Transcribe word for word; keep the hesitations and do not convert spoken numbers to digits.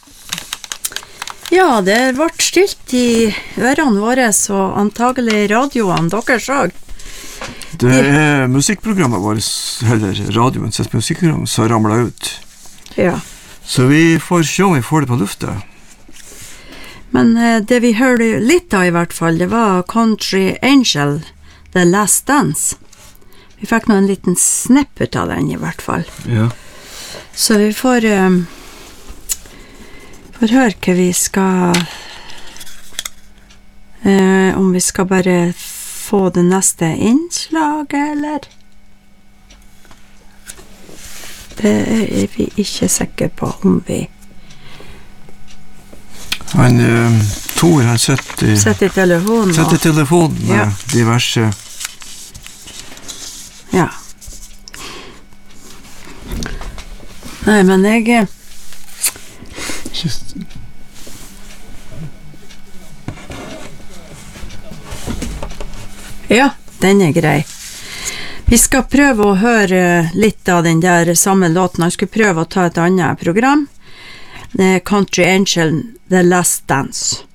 Ja, det ble stilt i ørene våre, så antagelig radioene deres også. Det er musikkprogrammet vårt, eller radioens musikkprogram, som ramler ut. Ja. Så vi får se om vi får det på lufta. Men eh, det vi hørte litt av i hvert fall, det var Country Angel, The Last Dance. Vi fikk nå en liten snepp ut av den i hvert fall. Ja. Så vi får, um, får høre hva vi skal, uh, om vi skal bare få det neste innslaget, eller? Det er vi ikke sikre på om vi... Han, um, Tor, han setter i, Sett i telefonen. setter telefonen med Ja. diverse... Ja. Nei, men jeg... Just... Ja, den er grei. Vi skal prøve å høre litt av den der samme låten. Jeg skulle prøve å ta et annet program. Det er Country Angel, The Last Dance.